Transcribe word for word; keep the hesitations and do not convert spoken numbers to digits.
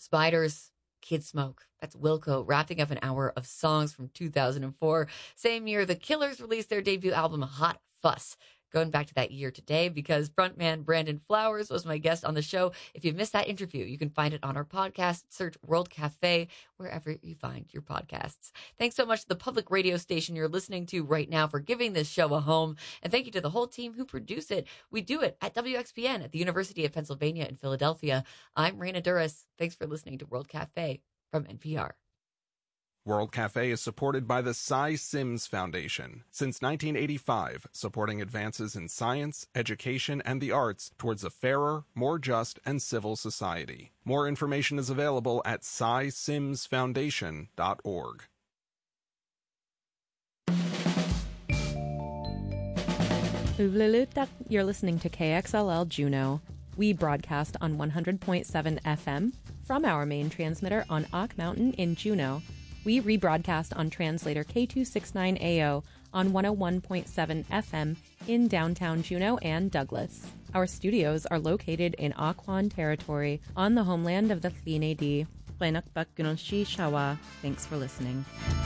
Spiders, Kid Smoke. That's Wilco, wrapping up an hour of songs from two thousand four. Same year, The Killers released their debut album, Hot Fuss. Going back to that year today, because frontman Brandon Flowers was my guest on the show. If you missed that interview, you can find it on our podcast. Search World Cafe wherever you find your podcasts. Thanks so much to the public radio station you're listening to right now for giving this show a home. And thank you to the whole team who produce it. We do it at W X P N at the University of Pennsylvania in Philadelphia. I'm Raina Duras. Thanks for listening to World Cafe from N P R. World Cafe is supported by the Cy Sims Foundation since nineteen eighty-five, supporting advances in science, education, and the arts towards a fairer, more just, and civil society. More information is available at cy sims foundation dot org. You're listening to K X L L Juneau. We broadcast on one hundred point seven F M from our main transmitter on Ock Mountain in Juneau. We rebroadcast on translator K two sixty-nine A O on one oh one point seven F M in downtown Juneau and Douglas. Our studios are located in Aquan territory on the homeland of the Thlin-A-Di. Thanks for listening.